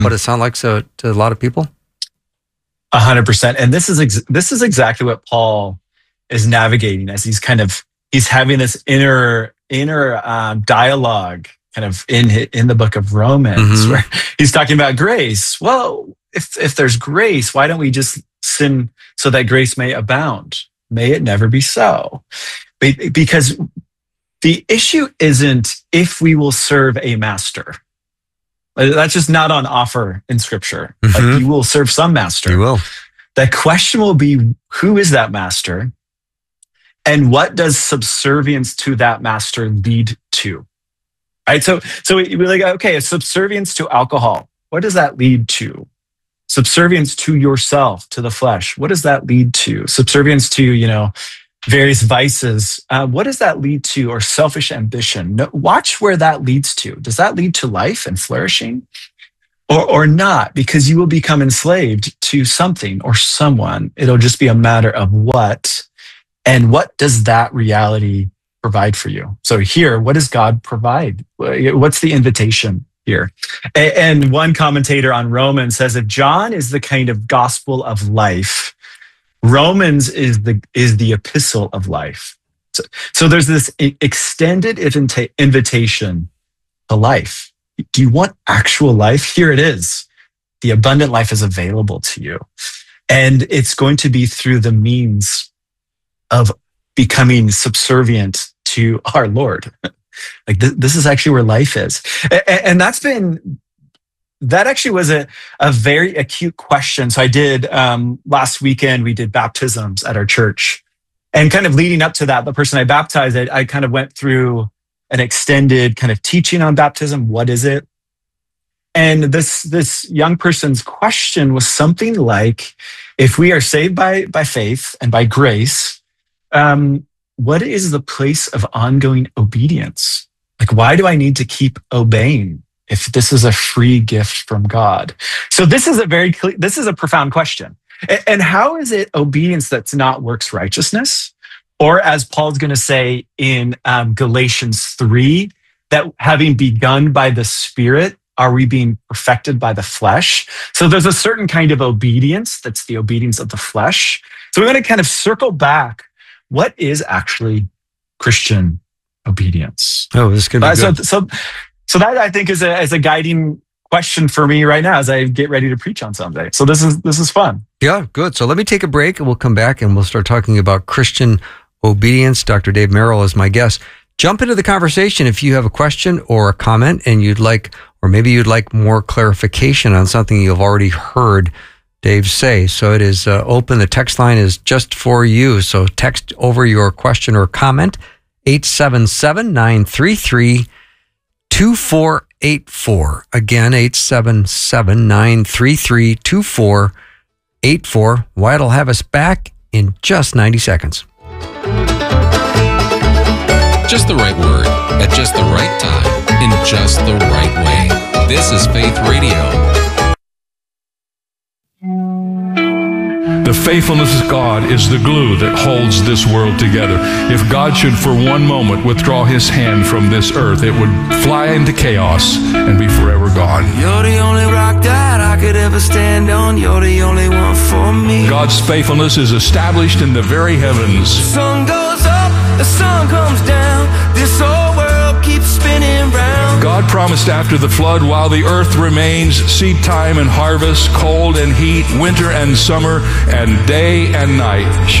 what it sounds like to a lot of people? 100%. And this is exactly what Paul is navigating as he's having this inner dialogue kind of in the book of Romans, where he's talking about grace. Well, if there's grace, why don't we just sin so that grace may abound? May it never be so. Because the issue isn't if we will serve a master. That's just not on offer in Scripture. Like, you will serve some master. You will. The question will be, who is that master? And what does subservience to that master lead to? Right? So we're like, okay, a subservience to alcohol. What does that lead to? Subservience to yourself, to the flesh. What does that lead to? Subservience to, various vices. What does that lead to? Or selfish ambition. No, watch where that leads to. Does that lead to life and flourishing? Or not? Because you will become enslaved to something or someone. It'll just be a matter of what. And what does that reality provide for you? So here, what does God provide? What's the invitation here? And one commentator on Romans says, if John is the kind of gospel of life, Romans is the epistle of life. So there's this extended invitation to life. Do you want actual life? Here it is. The abundant life is available to you. And it's going to be through the means of becoming subservient to our Lord. Like this is actually where life is. And that actually was a very acute question. So I did, last weekend, we did baptisms at our church. And kind of leading up to that, the person I baptized, I kind of went through an extended kind of teaching on baptism. What is it? And this young person's question was something like, if we are saved by faith and by grace, what is the place of ongoing obedience? Like, why do I need to keep obeying if this is a free gift from God? So this is a profound question. And how is it obedience that's not works righteousness? Or as Paul's going to say in Galatians 3, that having begun by the Spirit, are we being perfected by the flesh? So there's a certain kind of obedience that's the obedience of the flesh. So we're going to kind of circle back. What is actually Christian obedience? Oh, this could be good. So that I think is a guiding question for me right now as I get ready to preach on Sunday. So this is fun. Yeah, good. So let me take a break and we'll come back and we'll start talking about Christian obedience. Dr. Dave Merrill is my guest. Jump into the conversation if you have a question or a comment and you'd like more clarification on something you've already heard Dave say. So it is open. The text line is just for you. So text over your question or comment, 877-933-2484. Again, 877-933-2484. Wyatt will have us back in just 90 seconds. Just the right word at just the right time in just the right way. This is Faith Radio. The faithfulness of God is the glue that holds this world together. If God should for one moment withdraw his hand from this earth, it would fly into chaos and be forever gone. You're the only rock that I could ever stand on. You're the only one for me. God's faithfulness is established in the very heavens. The sun goes up, the sun comes down. This whole world keeps spinning round. God promised after the flood, while the earth remains, seed time and harvest, cold and heat, winter and summer, and day and night